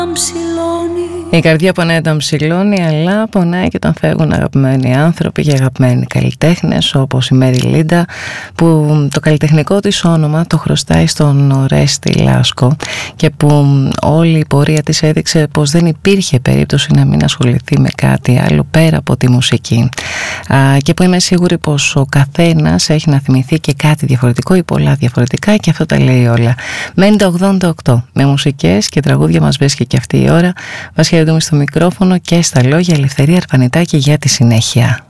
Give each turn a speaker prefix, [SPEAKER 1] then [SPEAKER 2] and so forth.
[SPEAKER 1] Η καρδιά πονάει όταν ψηλώνει, αλλά πονάει και όταν φεύγουν αγαπημένοι άνθρωποι και αγαπημένοι καλλιτέχνες, όπως η Μέρι Λίντα, που το καλλιτεχνικό της όνομα το χρωστάει στον Ορέστη Λάσκο και που όλη η πορεία της έδειξε πως δεν υπήρχε περίπτωση να μην ασχοληθεί με κάτι άλλο πέρα από τη μουσική, και που είμαι σίγουρη πως ο καθένας έχει να θυμηθεί και κάτι διαφορετικό ή πολλά διαφορετικά, και αυτό τα λέει όλα. Μένει το 88 με μουσικές και τραγούδια. Μας βρίσκει και αυτή η ώρα. Βασίλη Δούμη στο μικρόφωνο και στα λόγια, Ελευθερία Αρφανιτάκη για τη συνέχεια.